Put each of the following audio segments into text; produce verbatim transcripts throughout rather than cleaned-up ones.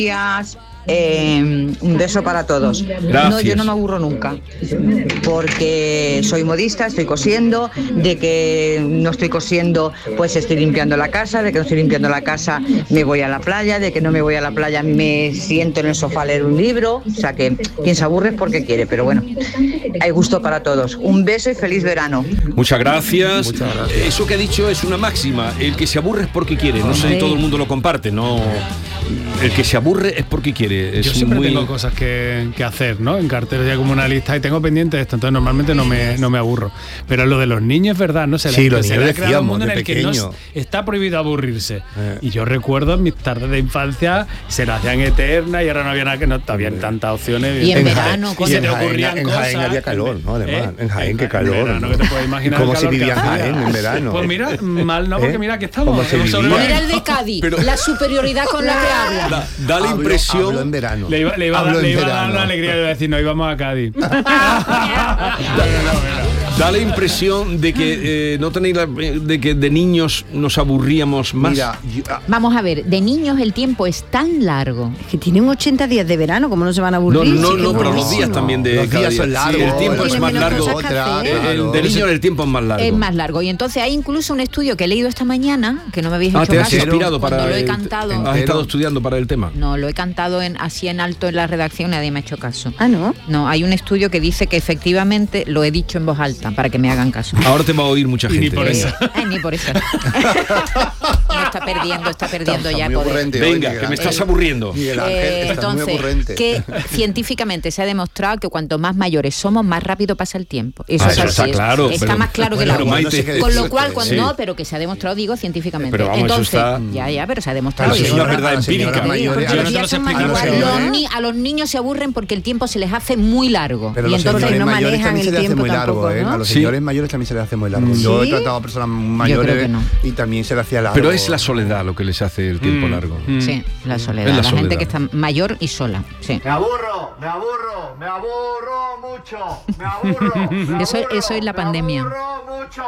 Eh, un beso para todos. Gracias. No, yo no me aburro nunca, porque soy modista, estoy cosiendo, de que no estoy cosiendo, pues estoy limpiando la casa, de que no estoy limpiando la casa, me voy a la playa, de que no me voy a la playa, me siento en el sofá a leer un libro. O sea que quien se aburre es porque quiere, pero bueno, hay gusto para todos. Un beso y feliz verano. Muchas gracias. Muchas gracias. Eso que ha dicho es una máxima. El que se aburre es porque quiere. No sé si todo el mundo lo comparte, no. El que se aburre es porque quiere. Es Yo siempre muy... tengo cosas que, que hacer, ¿no? En cartel ya como una lista y tengo pendiente esto, entonces normalmente no me, no me aburro. Pero lo de los niños es verdad, ¿no? Se Sí, le, los se niños le ha creado un decíamos, mundo de en el que no pequeño. es- está prohibido aburrirse. Eh. Y yo recuerdo en mis tardes de infancia se las hacían eternas y ahora no había nada que no había tantas opciones. Y en En verano, Jaén, con- y y se en te Jaén, ocurrían en cosas. Jaén había calor, ¿no? Además, ¿Eh? en Jaén, qué En calor. verano, ¿no? que te puedes imaginar ¿Cómo el se calor que vivía en hacía? Jaén en verano? Pues mira, mal no, porque ¿Eh? mira que estamos. ¿Cómo se hemos vivía? sobrevivido. Mira el de Cádiz, Pero- la superioridad con la que habla. Da, da la Hablo- impresión... hablo en verano. Le iba, le iba a Hablo dar, en le iba a dar verano. una alegría de decir, no íbamos a Cádiz. Da la impresión de que eh, no tenéis la- de que de niños nos aburríamos más. Mira, yo- ah, Vamos a ver, de niños el tiempo es tan largo. Que tienen ochenta días de verano, ¿cómo no se van a no, aburrir? no, Sí, qué no, pero los buenísimo. días también de Los cada días día. son largos, Sí, el tiempo es tienen más menos largo. cosas que otra, hacer. Eh, el claro. de niño el tiempo es más largo. Es más largo. Y entonces hay incluso un estudio que he leído esta mañana, que no me habéis Ah, hecho te has caso, inspirado cuando para lo he el- cantado. Has Entero. estado estudiando para el tema. No, lo he cantado en, así en alto en la redacción y nadie me ha hecho caso. Ah, ¿no? No, hay un estudio que dice que efectivamente lo he dicho en voz alta, para que me hagan caso. Ahora te va a oír mucha Y gente. ni por Venga. eso. Ay, ni por eso. No, está perdiendo, está perdiendo está ya muy poder. ocurrente hoy, Venga, Miguel que me Ángel. estás aburriendo. Miguel Ángel, Eh, estás muy entonces, ocurrente. que científicamente se ha demostrado que cuanto más mayores somos, más rápido pasa el tiempo. Eso, Ah, es eso así, está es- claro, está pero- más claro que bueno, la pero agua. Maite- Con lo cual, cuando, Sí. no, pero que se ha demostrado, digo, científicamente. Pero vamos, eso Entonces, está- ya, ya, pero se ha demostrado. Pero eso es digo, una verdad Las señoras empírica. mayores, Porque a los los- días son más a los iguales. Los señores- ni- a los niños se aburren porque el tiempo se les hace muy largo. Pero y los entonces señores no mayores manejan también se el les hace tiempo muy largo, tampoco, ¿eh? ¿no? A los Sí. señores mayores también se les hace muy largo. Yo he ¿Sí? tratado a personas Yo mayores creo que no. y también se les hacía largo. Pero es la soledad lo que les hace el tiempo Mm, largo. mm. sí, la soledad. Es La, la gente soledad. que está mayor y sola. Sí. Me aburro, me aburro, me aburro mucho, me aburro. me Eso- aburro, eso es la pandemia. Me aburro mucho.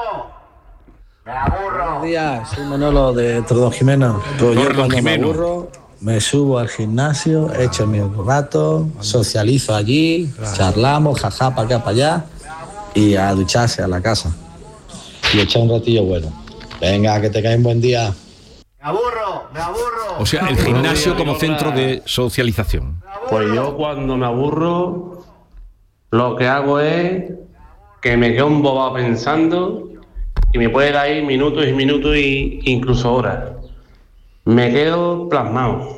Me aburro. Buenos días, soy Manolo de Tordón Jimeno. Pues yo Tordón cuando Jimeno. me aburro, me subo al gimnasio, echo mi rato, socializo allí, charlamos, jaja, para acá, para allá, y a ducharse a la casa. Y echar un ratillo bueno. Venga, que te cae un buen día. Me aburro, me aburro. O sea, el gimnasio como centro de socialización. Pues yo cuando me aburro, lo que hago es que me quedo embobado pensando y me puede dar ahí minutos y minutos e incluso horas. Me quedo plasmado.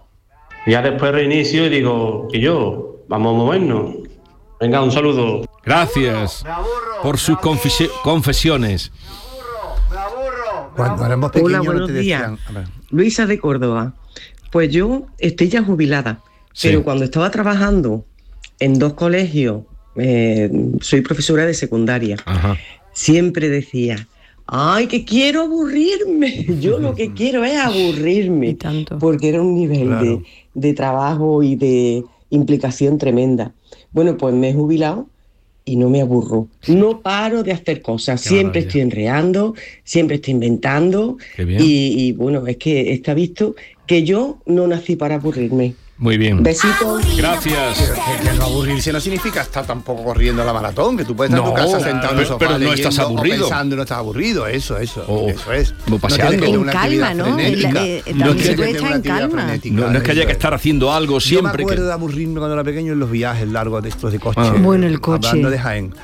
Ya después reinicio y digo, que yo, vamos a movernos. Venga, un saludo. Gracias por sus confesi- confesiones. Me aburro. Cuando éramos Hola, pequeños no buenos te días. decían... a ver, Luisa de Córdoba. Pues yo estoy ya jubilada, Sí. pero cuando estaba trabajando en dos colegios, eh, soy profesora de secundaria, Ajá. siempre decía, ay, que quiero aburrirme. Yo lo que quiero es aburrirme. Y tanto. Porque era un nivel Claro. de, de trabajo y de implicación tremenda. Bueno, pues me he jubilado y no me aburro. No paro de hacer cosas. Qué Siempre maravilla. estoy enreando, siempre estoy inventando. Qué bien. Y, y bueno, es que está visto que yo no nací para aburrirme. Muy bien. Besitos. Gracias. Que, que no aburrirse no significa estar tampoco corriendo la maratón, que tú puedes estar No, en tu casa sentado en el pero- sofá pero no leyendo estás o aburrido. pensando, no estás aburrido, eso, eso, O- eso es. o No paseando. tienes que tener En una calma, actividad ¿no? frenética. El- eh, No también es que se puede tienes que estar tener en una actividad calma. frenética, No, no es que haya eso que estar haciendo algo Yo me siempre. acuerdo que... de aburrirme cuando era pequeño en los viajes largos de estos de coche. Ah. Bueno, el coche. Hablando de Jaén.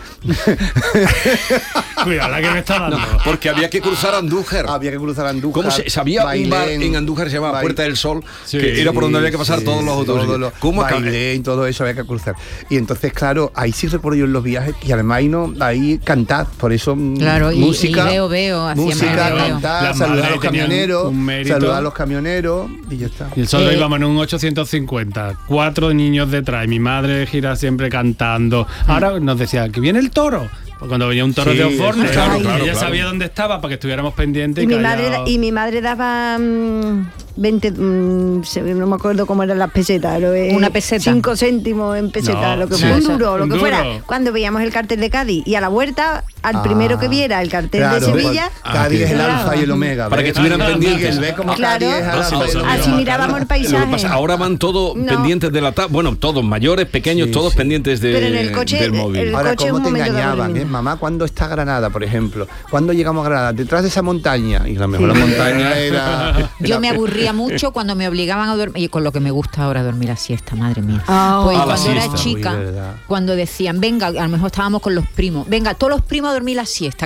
Cuidado, la que me está dando. Porque había que cruzar Andújar. Había que cruzar Andújar. ¿Cómo se, sabía un bar Bailén, en Andújar que se llamaba Bail- Puerta del Sol? Sí, que era por donde había que pasar Sí, todos los autobuses. todos los- ¿Cómo acá- Bailén, todo eso había que cruzar. Y entonces, claro, ahí sí recuerdo yo en los viajes y además ahí no, ahí cantar, por eso mm, Claro, y- música, y veo, veo, hacían música, veo, veo. cantar, Las saludar a madres los tenían camioneros, un mérito. saludar a los camioneros y ya está. Y nosotros Eh, íbamos en un ochocientos cincuenta, cuatro niños detrás, y mi madre gira siempre cantando. Ahora nos decía que viene el toro. Pues cuando venía un toro Sí, de Oforne, eso, claro, ella claro, claro. sabía dónde estaba para que estuviéramos pendientes Y y, mi, madre, callados. y mi madre daba mm, veinte, mm, se- no me acuerdo cómo eran las pesetas. Lo, eh, Una peseta. cinco céntimos en peseta, No, lo que sí. fuera, un Eso, duro, lo un que duro. fuera. Cuando veíamos el cartel de Cádiz y a la vuelta al Ah. primero que viera el cartel Claro, de Sevilla. pues, Cádiz es el Claro. alfa y el omega. Para ¿ves? que estuvieran pendientes. Miguel, ¿ves cómo Claro. Cádiz es el No, alfa y el no, omega? Así mirábamos el Lo que paisaje. pasa, ahora van todos No. pendientes de la tabla. Bueno, todos, mayores, pequeños, Sí, todos sí. pendientes de, Pero en el coche, del móvil. el Ahora, coche es ¿cómo un te momento de engañaban? aburrimiento. ¿eh? Mamá, ¿cuándo está Granada, por ejemplo? ¿Cuándo llegamos a Granada? Detrás de esa montaña. Y la mejor la montaña era... Yo era- me aburría mucho cuando me obligaban a dormir, y con lo que me gusta ahora dormir la siesta, madre mía. Ah. Pues Ah, la cuando era siesta. chica, Uy, de verdad. cuando decían, venga, a lo mejor estábamos con los primos, venga, todos los primos a dormir la siesta,